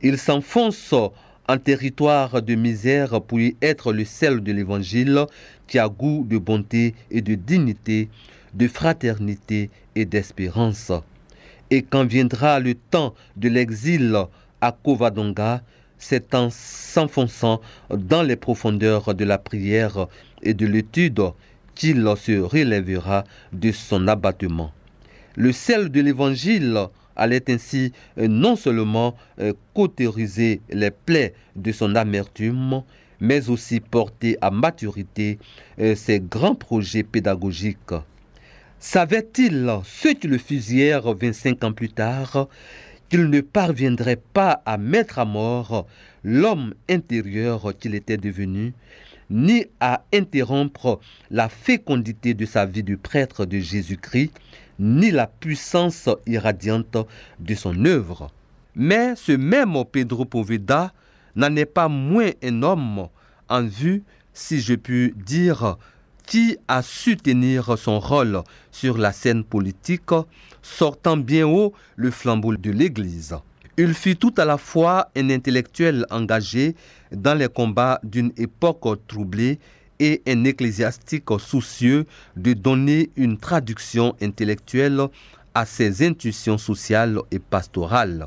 Il s'enfonce en territoire de misère pour y être le sel de l'Évangile qui a goût de bonté et de dignité, de fraternité et d'espérance. Et quand viendra le temps de l'exil à Covadonga, c'est en s'enfonçant dans les profondeurs de la prière et de l'étude qu'il se relèvera de son abattement. Le sel de l'Évangile allait ainsi non seulement cautériser les plaies de son amertume, mais aussi porter à maturité ses grands projets pédagogiques. Savait-il, ceux qui le fusillèrent 25 ans plus tard, qu'il ne parviendrait pas à mettre à mort l'homme intérieur qu'il était devenu, ni à interrompre la fécondité de sa vie de prêtre de Jésus-Christ, ni la puissance irradiante de son œuvre. Mais ce même Pedro Poveda n'en est pas moins un homme en vue, si je puis dire, qui a su tenir son rôle sur la scène politique, sortant bien haut le flambeau de l'Église. Il fut tout à la fois un intellectuel engagé dans les combats d'une époque troublée et un ecclésiastique soucieux de donner une traduction intellectuelle à ses intuitions sociales et pastorales.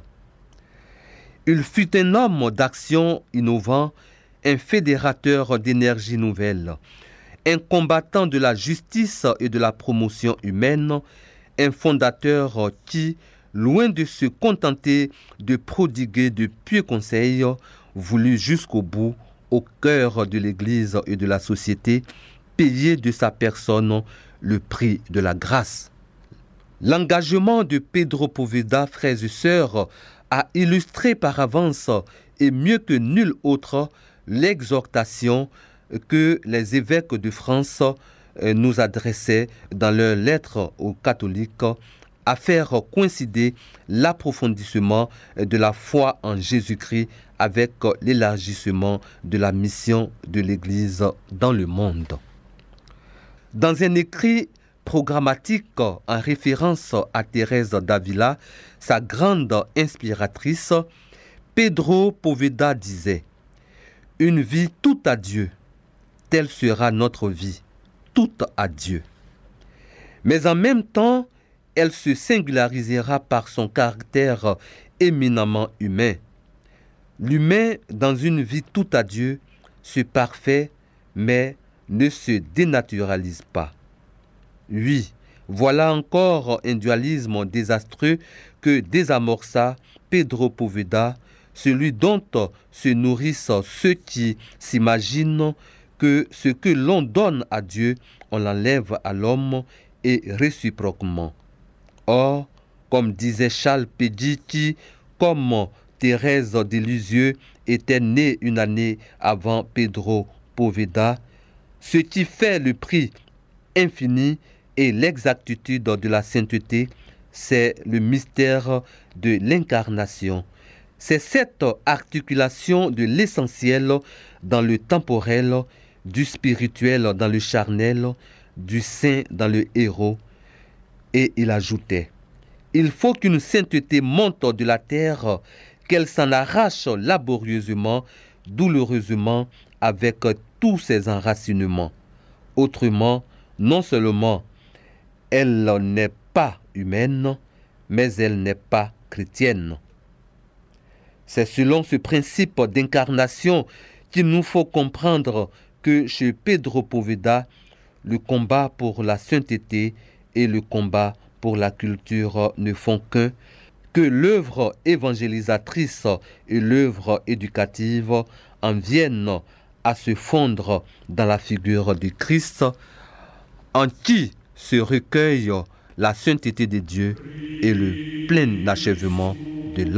Il fut un homme d'action innovant, un fédérateur d'énergie nouvelle, un combattant de la justice et de la promotion humaine, un fondateur qui, loin de se contenter de prodiguer de pieux conseils, voulut jusqu'au bout, au cœur de l'Église et de la société, payer de sa personne le prix de la grâce. L'engagement de Pedro Poveda, frères et sœurs, a illustré par avance et mieux que nul autre l'exhortation que les évêques de France nous adressaient dans leurs lettres aux catholiques à faire coïncider l'approfondissement de la foi en Jésus-Christ avec l'élargissement de la mission de l'Église dans le monde. Dans un écrit programmatique en référence à Thérèse d'Avila, sa grande inspiratrice, Pedro Poveda disait « Une vie toute à Dieu, telle sera notre vie, toute à Dieu. » Mais en même temps, elle se singularisera par son caractère éminemment humain. L'humain, dans une vie toute à Dieu, se parfait, mais ne se dénaturalise pas. Oui, voilà encore un dualisme désastreux que désamorça Pedro Poveda, celui dont se nourrissent ceux qui s'imaginent que ce que l'on donne à Dieu, on l'enlève à l'homme et réciproquement. Or, comme disait Charles Péguy, qui, comme Thérèse de Lisieux, était née une année avant Pedro Poveda, ce qui fait le prix infini et l'exactitude de la sainteté, c'est le mystère de l'incarnation. C'est cette articulation de l'essentiel dans le temporel, du spirituel dans le charnel, du saint dans le héros. Et il ajoutait, « Il faut qu'une sainteté monte de la terre, qu'elle s'en arrache laborieusement, douloureusement, avec tous ses enracinements. Autrement, non seulement elle n'est pas humaine, mais elle n'est pas chrétienne. » C'est selon ce principe d'incarnation qu'il nous faut comprendre que chez Pedro Poveda, le combat pour la sainteté et le combat pour la culture ne font qu'un, que l'œuvre évangélisatrice et l'œuvre éducative en viennent à se fondre dans la figure du Christ, en qui se recueille la sainteté de Dieu et le plein achèvement